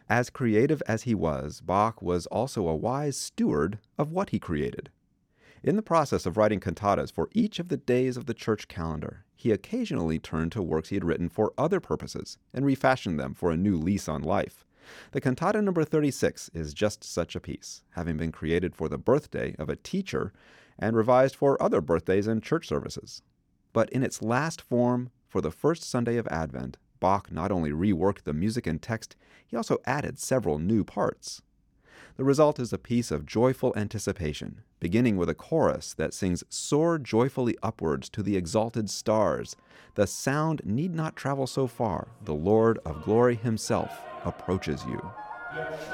As creative as he was, Bach was also a wise steward of what he created. In the process of writing cantatas for each of the days of the church calendar, he occasionally turned to works he had written for other purposes and refashioned them for a new lease on life. The cantata number 36 is just such a piece, having been created for the birthday of a teacher and revised for other birthdays and church services. But in its last form, for the first Sunday of Advent, Bach not only reworked the music and text, he also added several new parts. The result is a piece of joyful anticipation, beginning with a chorus that sings "Soar joyfully upwards to the exalted stars. The sound need not travel so far. The Lord of glory himself approaches you."